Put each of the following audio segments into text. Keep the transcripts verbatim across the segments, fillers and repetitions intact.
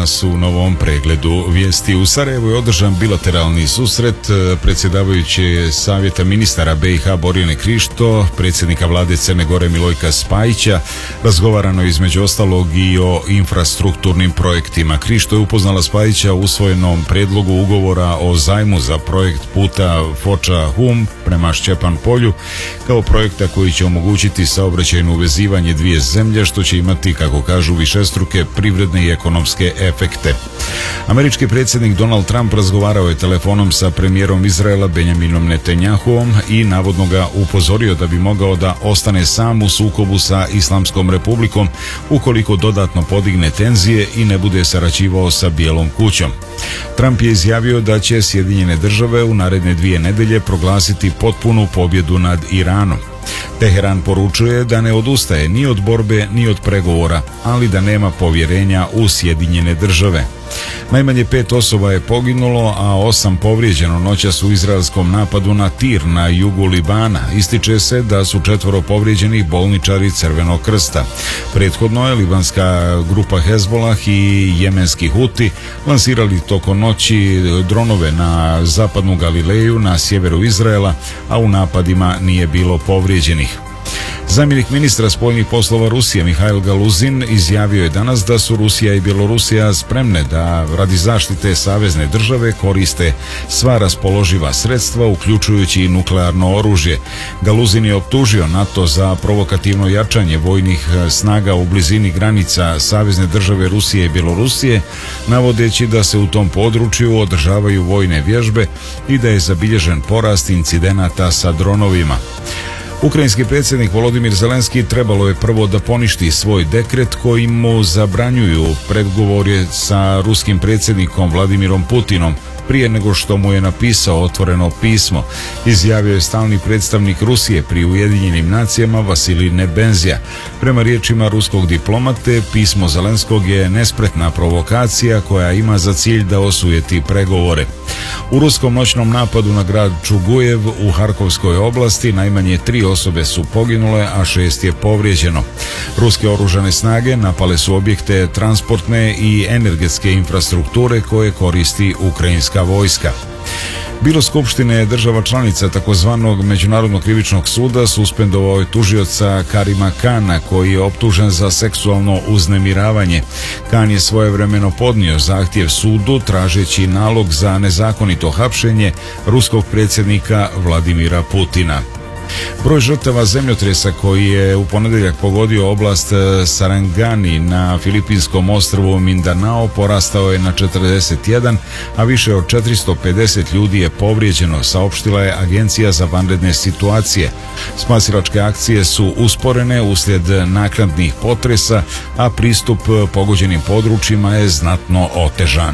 danas u novom pregledu vijesti. U Sarajevu je održan bilateralni susret predsjedavajuće Savjeta ministara B i H Borjane Krišto, predsjednika vlade Crne Gore Milojka Spajića. Razgovarano između ostalog i o infrastrukturnim projektima. Krišto je upoznala Spajića u usvojenom predlogu ugovora o zajmu za projekt puta Foča-Hum prema Šćepan polju, kao projekta koji će omogućiti saobraćajno uvezivanje dvije zemlje, što će imati, kako kažu, višestruke privredne i ekonomske efekte. Američki predsjednik Donald Trump razgovarao je telefonom sa premijerom Izraela Benjaminom Netanjahuom i navodno ga upozorio da bi mogao da ostane sam u sukobu sa Islamskom republikom ukoliko dodatno podigne tenzije i ne bude sarađivao sa Bijelom kućom. Trump je izjavio da će Sjedinjene države u naredne dvije nedelje proglasiti potpunu pobjedu nad Iranom. Teheran poručuje da ne odustaje ni od borbe ni od pregovora, ali da nema povjerenja u Sjedinjene države. Najmanje pet osoba je poginulo, a osam povrijeđeno noćas u izraelskom napadu na Tir na jugu Libana. Ističe se da su četvoro povrijeđenih bolničari Crvenog krsta. Prethodno je libanska grupa Hezbolah i jemenski Huti lansirali tokom noći dronove na zapadnu Galileju na sjeveru Izraela, a u napadima nije bilo povrijeđenih. Zamjenik ministra spoljnih poslova Rusije Mihail Galuzin izjavio je danas da su Rusija i Bjelorusija spremne da radi zaštite savezne države koriste sva raspoloživa sredstva, uključujući i nuklearno oružje. Galuzin je optužio NATO za provokativno jačanje vojnih snaga u blizini granica savezne države Rusije i Bjelorusije, navodeći da se u tom području održavaju vojne vježbe i da je zabilježen porast incidenata sa dronovima. Ukrajinski predsjednik Volodimir Zelenski trebalo je prvo da poništi svoj dekret kojim mu zabranjuju pregovore sa ruskim predsjednikom Vladimirom Putinom prije nego što mu je napisao otvoreno pismo, izjavio je stalni predstavnik Rusije pri Ujedinjenim nacijama Vasilij Nebenzija. Prema riječima ruskog diplomate, pismo Zelenskog je nespretna provokacija koja ima za cilj da osujeti pregovore. U ruskom noćnom napadu na grad Čugujev u Harkovskoj oblasti najmanje tri osobe su poginule, a šest je povrijeđeno. Ruske oružane snage napale su objekte transportne i energetske infrastrukture koje koristi ukrajinska vojska. Biro Skupštine država članica takozvanog Međunarodnog krivičnog suda suspendovao je tužioca Karima Kana, koji je optužen za seksualno uznemiravanje. Kan je svojevremeno podnio zahtjev sudu tražeći nalog za nezakonito hapšenje ruskog predsjednika Vladimira Putina. Broj žrtava zemljotresa koji je u ponedjeljak pogodio oblast Sarangani na filipinskom ostrvu Mindanao porastao je na četrdeset jedan, a više od četiristo pedeset ljudi je povrijeđeno, saopštila je Agencija za vanredne situacije. Spasilačke akcije su usporene uslijed naknadnih potresa, a pristup pogođenim područjima je znatno otežan.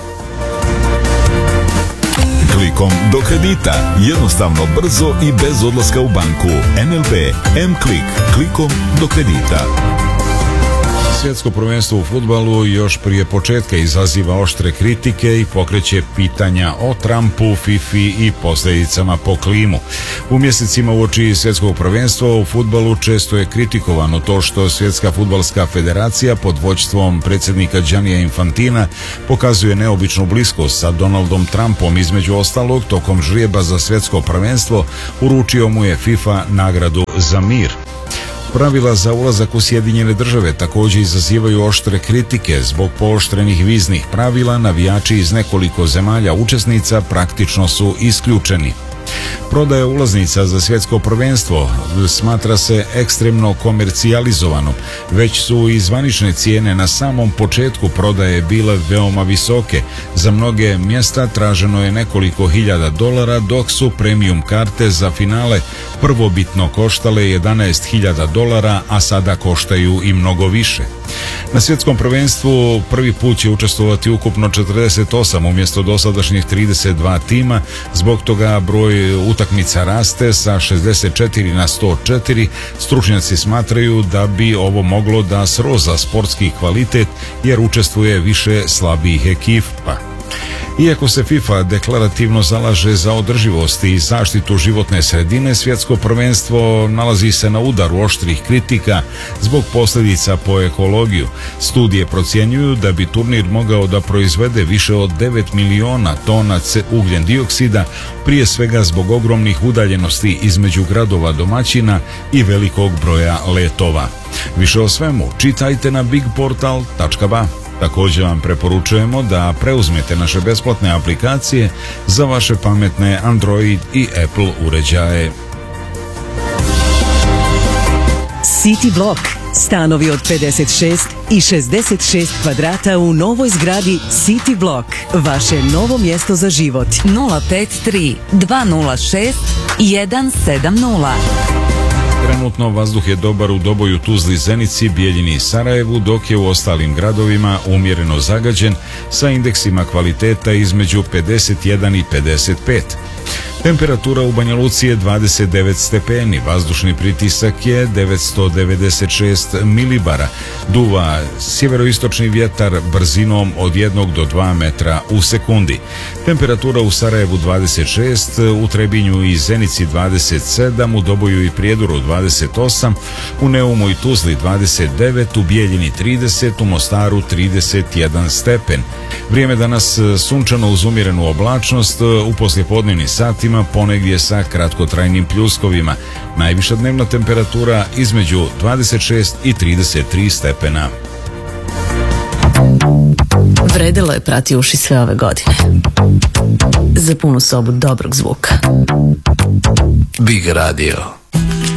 Klikom do kredita. Jednostavno, brzo i bez odlaska u banku. N L B M-Klik. Klikom do kredita. Svjetsko prvenstvo u fudbalu još prije početka izaziva oštre kritike i pokreće pitanja o Trumpu, Fifi i posljedicama po klimu. U mjesecima uoči svjetskog prvenstva u fudbalu često je kritikovano to što Svjetska fudbalska federacija pod vođstvom predsjednika Giannija Infantina pokazuje neobičnu bliskost sa Donaldom Trumpom. Između ostalog, tokom žrijeba za svjetsko prvenstvo uručio mu je FIFA nagradu za mir. Pravila za ulazak u Sjedinjene države također izazivaju oštre kritike. Zbog pooštrenih viznih pravila, navijači iz nekoliko zemalja učesnica praktično su isključeni. Prodaja ulaznica za svjetsko prvenstvo smatra se ekstremno komercijalizovanom. Već su i zvanične cijene na samom početku prodaje bile veoma visoke. Za mnoge mjesta traženo je nekoliko hiljada dolara, dok su premium karte za finale prvobitno koštale jedanaest hiljada dolara, a sada koštaju i mnogo više. Na svjetskom prvenstvu prvi put će učestvovati ukupno četrdeset osam umjesto dosadašnjih trideset dva tima, zbog toga broj utakmica raste sa šezdeset četiri na sto četiri. Stručnjaci smatraju da bi ovo moglo da sroza sportski kvalitet jer učestvuje više slabijih ekipa. Iako se FIFA deklarativno zalaže za održivost i zaštitu životne sredine, svjetsko prvenstvo nalazi se na udaru oštrih kritika zbog posljedica po ekologiju. Studije procjenjuju da bi turnir mogao da proizvede više od devet miliona tona ugljen dioksida, prije svega zbog ogromnih udaljenosti između gradova domaćina i velikog broja letova. Više o svemu čitajte na big portal tačka ba. Također vam preporučujemo da preuzmete naše besplatne aplikacije za vaše pametne Android i Apple uređaje. City Block. Stanovi od pedeset šest i šezdeset šest kvadrata u novoj zgradi City Block. Vaše novo mjesto za život. nula pet tri dva nula šest jedan sedam nula. Trenutno vazduh je dobar u Doboju, Tuzli, Zenici, Bijeljini i Sarajevu, dok je u ostalim gradovima umjereno zagađen sa indeksima kvaliteta između pedeset jedan i pedeset pet. Temperatura u Banja Luci je dvadeset devet stepeni, vazdušni pritisak je devetsto devedeset šest milibara, duva sjeveroistočni vjetar brzinom od jednog do dva metra u sekundi. Temperatura u Sarajevu dvadeset šest, u Trebinju i Zenici dvadeset sedam, u Doboju i Prijedoru dvadeset osam, u Neumu i Tuzli dvadeset devet, u Bijeljini trideset, u Mostaru trideset jedan stepen. Vrijeme danas sunčano uz umjerenu oblačnost, u poslijepodnevnim satima ponegdje sa kratkotrajnim pljuskovima. Najviša dnevna temperatura između dvadeset šest i trideset tri stepena. Vredelo je prati uši sve ove godine. Za punu sobu dobrog zvuka. Big Radio.